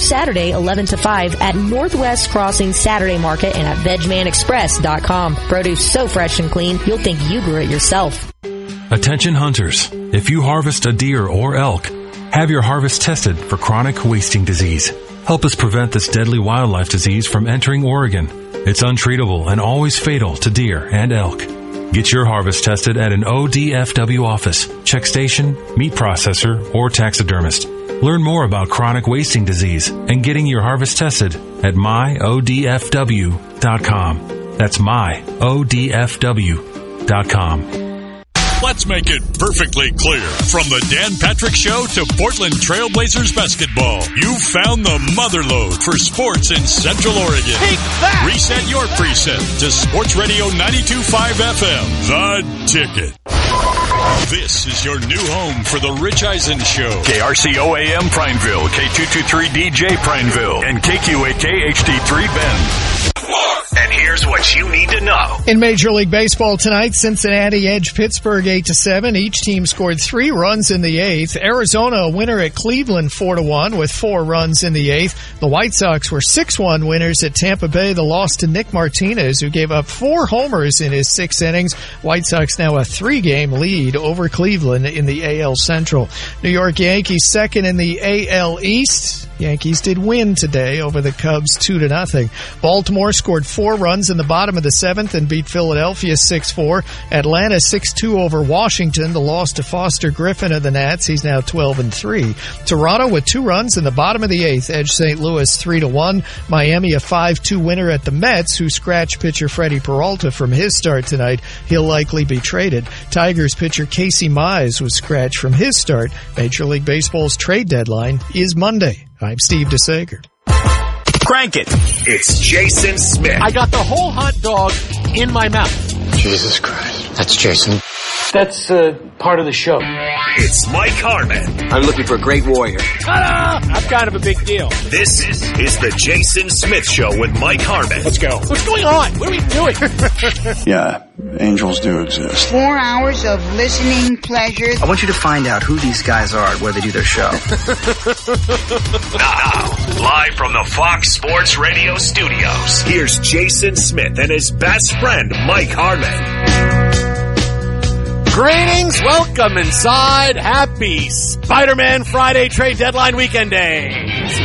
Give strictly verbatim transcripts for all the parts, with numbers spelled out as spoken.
Saturday, eleven to five at Northwest Crossing Saturday Market and at veg man express dot com. Produce so fresh and clean, you'll think you grew it yourself. Attention hunters, if you harvest a deer or elk, have your harvest tested for chronic wasting disease. Help us prevent this deadly wildlife disease from entering Oregon. It's untreatable and always fatal to deer and elk. Get your harvest tested at an O D F W office, check station, meat processor, or taxidermist. Learn more about chronic wasting disease and getting your harvest tested at my O D F W dot com. That's my O D F W dot com. Let's make it perfectly clear. From the Dan Patrick Show to Portland Trailblazers basketball, you found the motherlode for sports in Central Oregon. Take that! Reset your preset to Sports Radio ninety-two point five F M, The Ticket. This is your new home for the Rich Eisen Show. K R C O A M Prineville, K two twenty-three D J Prineville, and K Q A K H D three Bend. And here's what you need to know. In Major League Baseball tonight, Cincinnati edged Pittsburgh eight to seven. Each team scored three runs in the eighth. Arizona a winner at Cleveland four to one with four runs in the eighth. The White Sox were six one winners at Tampa Bay. The loss to Nick Martinez, who gave up four homers in his six innings. White Sox now a three-game lead over Cleveland in the A L Central. New York Yankees second in the A L East. Yankees did win today over the Cubs two to nothing. Baltimore scored four runs in the bottom of the seventh and beat Philadelphia six four. Atlanta six two over Washington. The loss to Foster Griffin of the Nats. He's now twelve and three. Toronto with two runs in the bottom of the eighth edged Saint Louis three to one. Miami a five two winner at the Mets, who scratched pitcher Freddie Peralta from his start tonight. He'll likely be traded. Tigers pitcher Casey Mize was scratched from his start. Major League Baseball's trade deadline is Monday. I'm Steve DeSager. Crank it. It's Jason Smith. I got the whole hot dog in my mouth. Jesus Christ. That's Jason. That's uh, part of the show. It's Mike Harmon. I'm looking for a great warrior. Ta-da! I'm kind of a big deal. This is, is the Jason Smith Show with Mike Harmon. Let's go. What's going on? What are we doing? Yeah, angels do exist. Four hours of listening pleasure. I want you to find out who these guys are where they do their show. Now, live from the Fox Sports Radio studios, here's Jason Smith and his best friend, Mike Harmon. Greetings, welcome inside. Happy Spider-Man Friday trade deadline weekend day.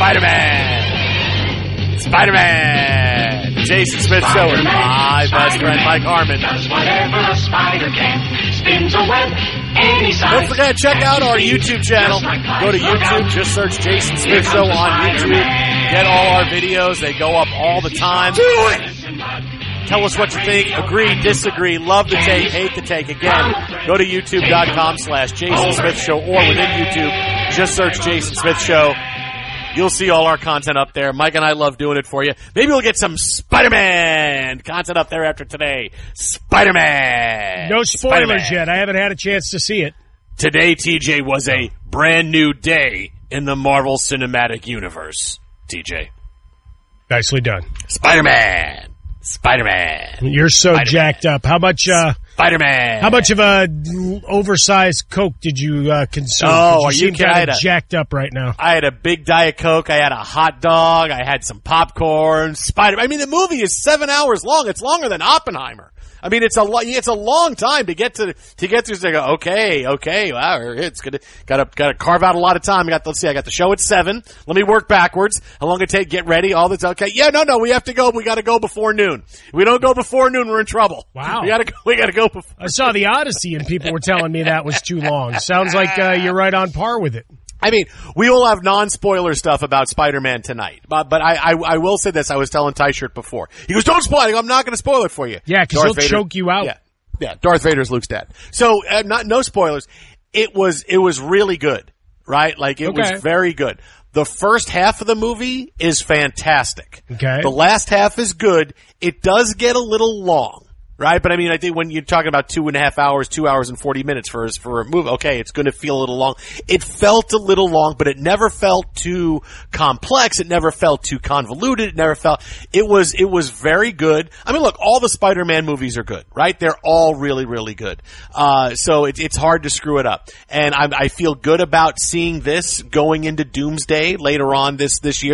Spider-Man. Spider-Man. Jason Smith Show with my best friend Mike Harmon. Does whatever a spider can. Spins a web any size. Don't forget, check out our YouTube channel. Go to YouTube, just search Jason Smith Show on YouTube. Get all our videos. They go up all the time. Do it! Tell us what you think. Agree, disagree, love the take, hate the take. Again, go to youtube.com slash Jason Smith Show or within YouTube, just search Jason Smith Show. You'll see all our content up there. Mike and I love doing it for you. Maybe we'll get some Spider-Man content up there after today. Spider-Man. No spoilers Spider-Man. yet. I haven't had a chance to see it. Today, T J, was a brand new day in the Marvel Cinematic Universe. T J. Nicely done. Spider-Man. Spider-Man. You're so Spider-Man. jacked up. How much, uh, Spider-Man. How much of a oversized Coke did you uh, consume? Oh, you are seem you kind kidding? of jacked up right now. I had a big Diet Coke. I had a hot dog. I had some popcorn. Spider. I mean, the movie is seven hours long. It's longer than Oppenheimer. I mean, it's a lo- it's a long time to get to to get through. So I go, okay, okay, wow, it's gonna gotta gotta carve out a lot of time. I got let's see, I got the show at seven. Let me work backwards. How long it take? Get ready. All that's okay. Yeah, no, no, we have to go. We got to go before noon. If we don't go before noon, we're in trouble. Wow, we gotta go, we gotta go before. I saw the Odyssey, and people were telling me that was too long. Sounds like uh, you're right on par with it. I mean, we will have non-spoiler stuff about Spider-Man tonight, but but I, I I will say this. I was telling Ty-Shirt before. He goes, "Don't spoil it." I go, I'm not going to spoil it for you. Yeah, because he'll Vader, choke you out. Yeah, yeah. Darth Vader's Luke's dad. So uh, not no spoilers. It was it was really good, right? Like it okay. was very good. The first half of the movie is fantastic. Okay. The last half is good. It does get a little long. Right, but I mean, I think when you're talking about two and a half hours, two hours and forty minutes for for a movie, okay, it's going to feel a little long. It felt a little long, but it never felt too complex. It never felt too convoluted. It never felt. It was it was very good. I mean, look, all the Spider-Man movies are good, right? They're all really really good. Uh, so it, it's hard to screw it up, and I, I feel good about seeing this going into Doomsday later on this this year.